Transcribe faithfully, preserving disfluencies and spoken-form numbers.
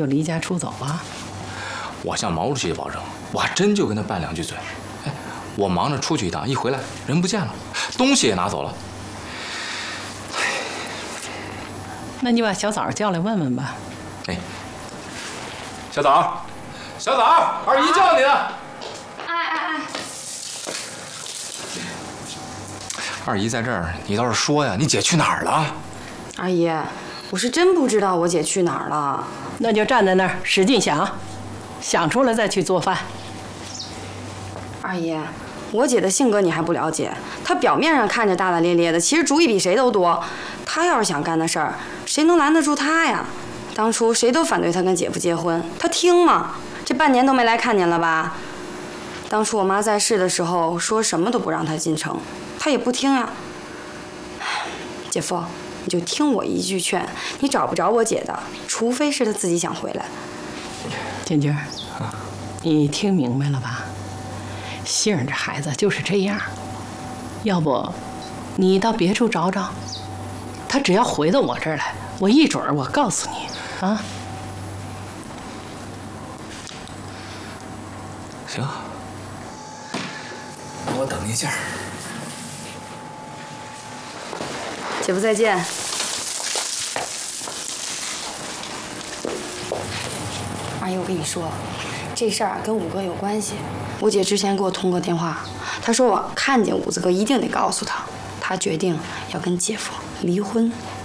就离家出走了？ 我向毛主席保证，我还真就跟他拌两句嘴。哎，我忙着出去一趟，一回来人不见了，东西也拿走了。 那你把小枣叫来问问吧。 哎，小枣，小枣，二姨叫你呢。 哎哎哎！ 二姨在这儿，你倒是说呀，你姐去哪儿了？ 二姨，我是真不知道我姐去哪儿了。 那就站在那儿使劲想，想出来再去做饭。 二姨，我姐的性格你还不了解，她表面上看着大大咧咧的，其实主意比谁都多。她要是想干的事儿，谁能拦得住她呀？当初谁都反对她跟姐夫结婚，她听吗？这半年都没来看您了吧？当初我妈在世的时候，说什么都不让她进城，她也不听呀。姐夫，你就听我一句劝，你找不着我姐的，除非是她自己想回来。 娟娟，你听明白了吧？杏儿这孩子就是这样，要不你到别处找找，他只要回到我这儿来，我一准儿我告诉你啊。 行，我等一下。 姐夫再见。阿姨，我跟你说，这事儿跟五哥有关系。我姐之前给我通过电话，她说我看见五子哥一定得告诉他，她决定要跟姐夫离婚。